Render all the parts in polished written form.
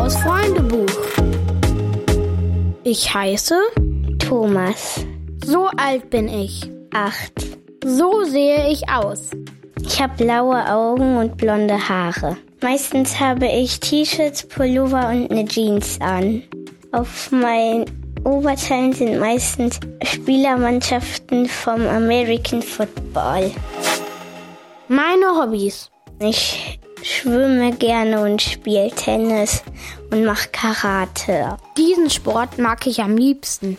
Maus-Freunde-Buch. Ich heiße Thomas. So alt bin ich. 8. So sehe ich aus. Ich habe blaue Augen und blonde Haare. Meistens habe ich T-Shirts, Pullover und eine Jeans an. Auf meinen Oberteilen sind meistens Spielermannschaften vom American Football. Meine Hobbys. Ich schwimme gerne und spiele Tennis und mache Karate. Diesen Sport mag ich am liebsten.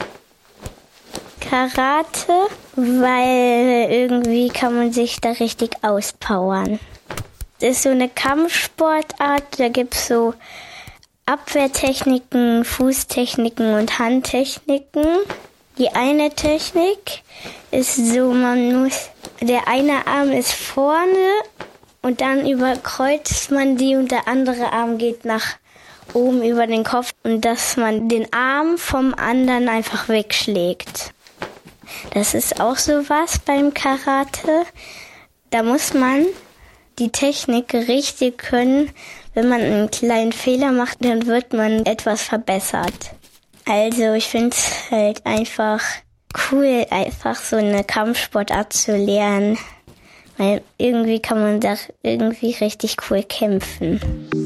Karate, weil irgendwie kann man sich da richtig auspowern. Das ist so eine Kampfsportart, da gibt es so Abwehrtechniken, Fußtechniken und Handtechniken. Die eine Technik ist so, der eine Arm ist vorne und dann überkreuzt man die und der andere Arm geht nach oben über den Kopf und dass man den Arm vom anderen einfach wegschlägt. Das ist auch sowas beim Karate. Da muss man die Technik richtig können. Wenn man einen kleinen Fehler macht, dann wird man etwas verbessert. Also ich finde es halt einfach cool, einfach so eine Kampfsportart zu lernen. Weil irgendwie kann man da irgendwie richtig cool kämpfen.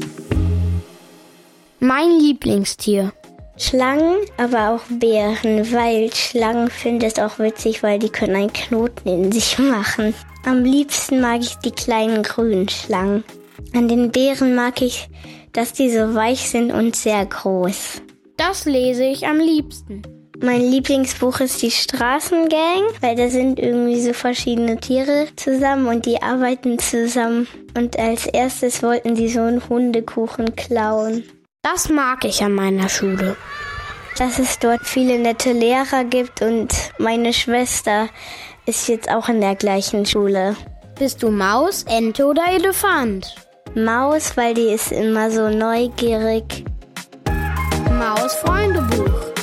Mein Lieblingstier. Schlangen, aber auch Bären, weil Schlangen finde ich auch witzig, weil die können einen Knoten in sich machen. Am liebsten mag ich die kleinen grünen Schlangen. An den Bären mag ich, dass die so weich sind und sehr groß. Das lese ich am liebsten. Mein Lieblingsbuch ist die Straßengang, weil da sind irgendwie so verschiedene Tiere zusammen und die arbeiten zusammen. Und als erstes wollten die so einen Hundekuchen klauen. Das mag ich an meiner Schule. Dass es dort viele nette Lehrer gibt und meine Schwester ist jetzt auch in der gleichen Schule. Bist du Maus, Ente oder Elefant? Maus, weil die ist immer so neugierig. Maus-Freunde-Buch.